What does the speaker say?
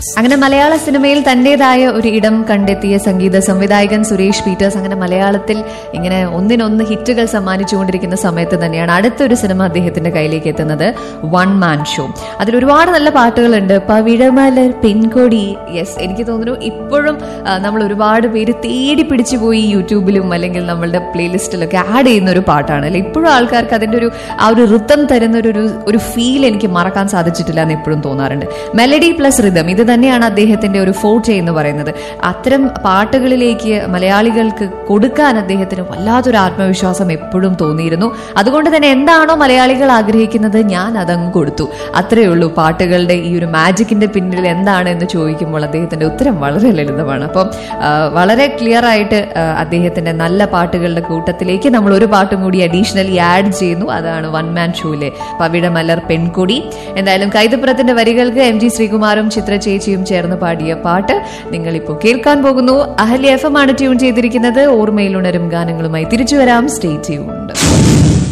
അങ്ങനെ മലയാള സിനിമയിൽ തന്റേതായ ഒരു ഇടം കണ്ടെത്തിയ സംഗീത സംവിധായകൻ സുരേഷ് പീറ്റേഴ്സ് അങ്ങനെ മലയാളത്തിൽ ഇങ്ങനെ ഒന്നിനൊന്ന് ഹിറ്റുകൾ സമ്മാനിച്ചുകൊണ്ടിരിക്കുന്ന സമയത്ത് തന്നെയാണ് അടുത്തൊരു സിനിമ അദ്ദേഹത്തിന്റെ കയ്യിലേക്ക് എത്തുന്നത്, വൺ മാൻ ഷോ. അതിൽ ഒരുപാട് നല്ല പാട്ടുകളുണ്ട്. പവിഴമലർ പെൺകൊടി, യെസ്, എനിക്ക് തോന്നുന്നു ഇപ്പോഴും നമ്മൾ ഒരുപാട് പേര് തേടി പിടിച്ചു പോയി യൂട്യൂബിലും അല്ലെങ്കിൽ നമ്മളുടെ പ്ലേലിസ്റ്റിലൊക്കെ ആഡ് ചെയ്യുന്ന ഒരു പാട്ടാണ് അല്ലെ. ഇപ്പോഴും ആൾക്കാർക്ക് അതിന്റെ ആ ഒരു ഋതം തരുന്ന ഒരു ഫീൽ എനിക്ക് മറക്കാൻ സാധിച്ചിട്ടില്ല എന്ന് എപ്പോഴും തോന്നാറുണ്ട്. മെലഡി പ്ലസ് ഋതം, ഇത് തന്നെയാണ് അദ്ദേഹത്തിന്റെ ഒരു ഫോർട്ടെ എന്ന് പറയുന്നത്. അത്തരം പാട്ടുകളിലേക്ക് മലയാളികൾക്ക് കൊടുക്കാൻ അദ്ദേഹത്തിന് വല്ലാത്തൊരു ആത്മവിശ്വാസം എപ്പോഴും തോന്നിയിരുന്നു. അതുകൊണ്ട് തന്നെ എന്താണോ മലയാളികൾ ആഗ്രഹിക്കുന്നത് ഞാൻ അതങ്ങ് കൊടുത്തു, അത്രയേ ഉള്ളൂ. പാട്ടുകളുടെ ഈ ഒരു മാജിക്കിന്റെ പിന്നിൽ എന്താണ് എന്ന് ചോദിക്കുമ്പോൾ അദ്ദേഹത്തിന്റെ ഉത്തരം വളരെ ലളിതമാണ്. അപ്പം വളരെ ക്ലിയർ ആയിട്ട് അദ്ദേഹത്തിന്റെ നല്ല പാട്ടുകളുടെ കൂട്ടത്തിലേക്ക് നമ്മൾ ഒരു പാട്ടും കൂടി അഡീഷണലി ആഡ് ചെയ്യുന്നു. അതാണ് വൺ മാൻ ഷോയിലെ പവിഴമലർ പെൺകൊടി. എന്തായാലും കൈതപ്പുറത്തിന്റെ വരികൾക്ക് MG ശ്രീകുമാറും ചിത്ര ചേച്ചിയും ചേർന്ന് പാടിയ പാട്ട് നിങ്ങളിപ്പോൾ കേൾക്കാൻ പോകുന്നു. അഹല്യ FM ആണ് ട്യൂൺ ചെയ്തിരിക്കുന്നത്. ഓർമ്മയിൽ ഉണരും ഗാനങ്ങളുമായി തിരിച്ചു വരാം. Stay tuned.